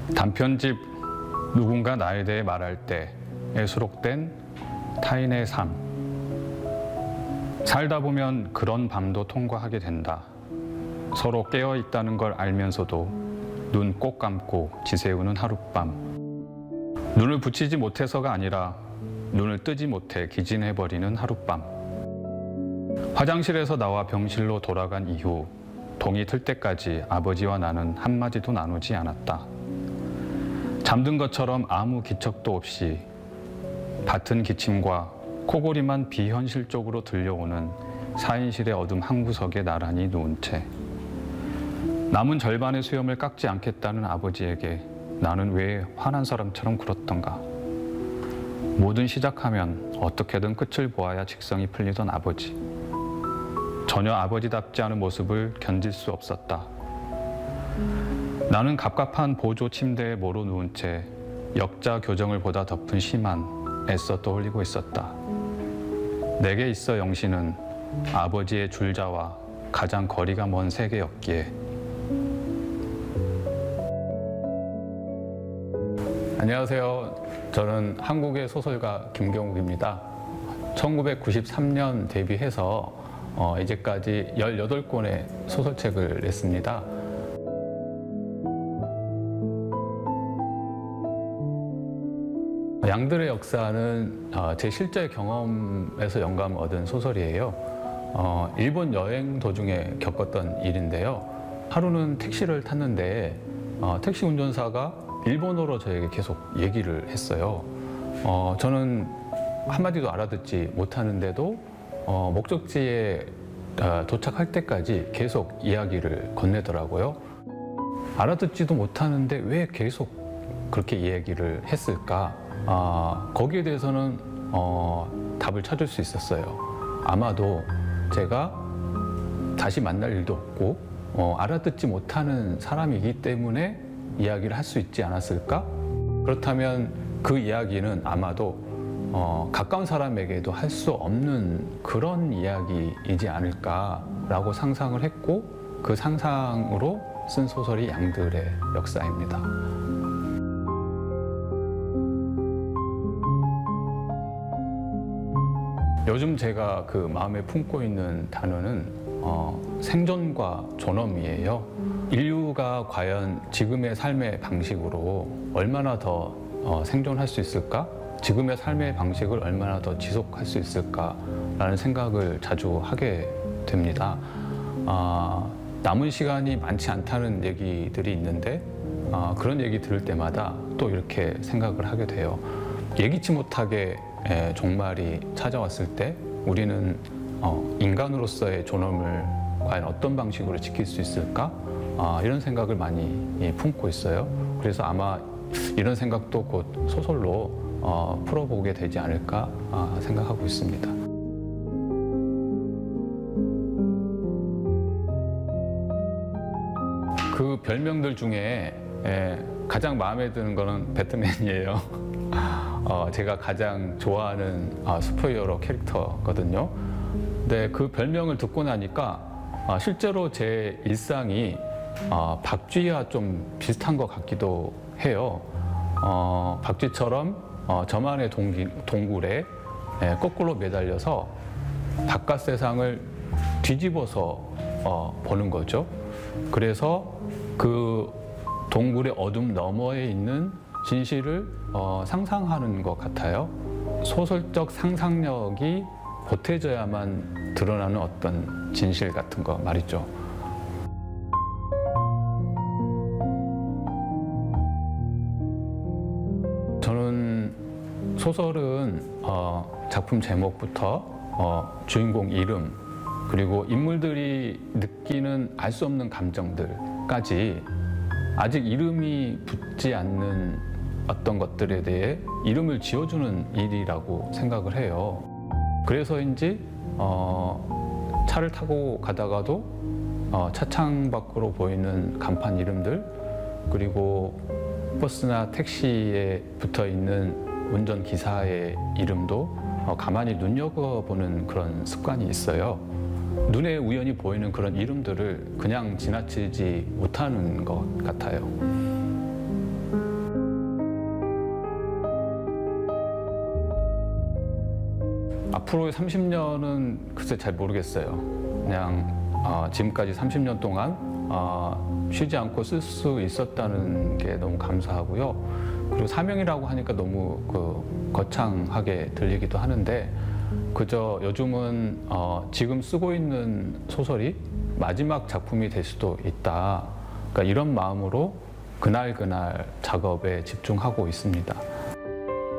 단편집 누군가 나에 대해 말할 때에 수록된 타인의 삶. 살다 보면 그런 밤도 통과하게 된다. 서로 깨어 있다는 걸 알면서도 눈 꼭 감고 지새우는 하룻밤. 눈을 붙이지 못해서가 아니라 눈을 뜨지 못해 기진해버리는 하룻밤. 화장실에서 나와 병실로 돌아간 이후 동이 틀 때까지 아버지와 나는 한마디도 나누지 않았다. 잠든 것처럼 아무 기척도 없이 밭은 기침과 코골이만 비현실적으로 들려오는 4인실의 어둠 한 구석에 나란히 누운 채 남은 절반의 수염을 깎지 않겠다는 아버지에게 나는 왜 화난 사람처럼 굴었던가. 뭐든 시작하면 어떻게든 끝을 보아야 직성이 풀리던 아버지. 전혀 아버지답지 않은 모습을 견딜 수 없었다. 나는 갑갑한 보조 침대에 모로 누운 채 역자 교정을 보다 덮은 시만 애써 떠올리고 있었다. 내게 있어 영신은 아버지의 줄자와 가장 거리가 먼 세계였기에. 안녕하세요. 저는 한국의 소설가 김경욱입니다. 1993년 데뷔해서 이제까지 18권의 소설책을 냈습니다. 양들의 역사는 제 실제 경험에서 영감을 얻은 소설이에요. 일본 여행 도중에 겪었던 일인데요. 하루는 택시를 탔는데 택시 운전사가 일본어로 저에게 계속 얘기를 했어요. 저는 한마디도 알아듣지 못하는데도 목적지에 도착할 때까지 계속 이야기를 건네더라고요. 알아듣지도 못하는데 왜 계속 그렇게 이야기를 했을까? 거기에 대해서는 답을 찾을 수 있었어요. 아마도 제가 다시 만날 일도 없고 알아듣지 못하는 사람이기 때문에 이야기를 할 수 있지 않았을까? 그렇다면 그 이야기는 아마도 가까운 사람에게도 할 수 없는 그런 이야기이지 않을까라고 상상을 했고, 그 상상으로 쓴 소설이 양들의 역사입니다. 요즘 제가 그 마음에 품고 있는 단어는 생존과 존엄이에요. 인류가 과연 지금의 삶의 방식으로 얼마나 더 생존할 수 있을까? 지금의 삶의 방식을 얼마나 더 지속할 수 있을까라는 생각을 자주 하게 됩니다. 남은 시간이 많지 않다는 얘기들이 있는데 그런 얘기 들을 때마다 또 이렇게 생각을 하게 돼요. 예기치 못하게 종말이 찾아왔을 때 우리는 인간으로서의 존엄을 과연 어떤 방식으로 지킬 수 있을까? 이런 생각을 많이 품고 있어요. 그래서 아마 이런 생각도 곧 소설로 풀어보게 되지 않을까 생각하고 있습니다. 그 별명들 중에 가장 마음에 드는 거는 배트맨이에요. 제가 가장 좋아하는 슈퍼히어로 캐릭터거든요. 근데 그 별명을 듣고 나니까 실제로 제 일상이 박쥐와 좀 비슷한 것 같기도 해요. 박쥐처럼 저만의 동굴에 거꾸로 매달려서 바깥 세상을 뒤집어서 보는 거죠. 그래서 그 동굴의 어둠 너머에 있는 진실을 상상하는 것 같아요. 소설적 상상력이 보태져야만 드러나는 어떤 진실 같은 거 말이죠. 저는 소설은 작품 제목부터 주인공 이름, 그리고 인물들이 느끼는 알 수 없는 감정들까지 아직 이름이 붙지 않는 어떤 것들에 대해 이름을 지어주는 일이라고 생각을 해요. 그래서인지 차를 타고 가다가도 차창 밖으로 보이는 간판 이름들, 그리고 버스나 택시에 붙어 있는 운전기사의 이름도 가만히 눈여겨보는 그런 습관이 있어요. 눈에 우연히 보이는 그런 이름들을 그냥 지나치지 못하는 것 같아요. 앞으로의 30년은 글쎄 잘 모르겠어요. 그냥 지금까지 30년 동안 쉬지 않고 쓸 수 있었다는 게 너무 감사하고요. 그리고 사명이라고 하니까 너무 거창하게 들리기도 하는데 그저 요즘은 지금 쓰고 있는 소설이 마지막 작품이 될 수도 있다. 그러니까 이런 마음으로 그날 작업에 집중하고 있습니다.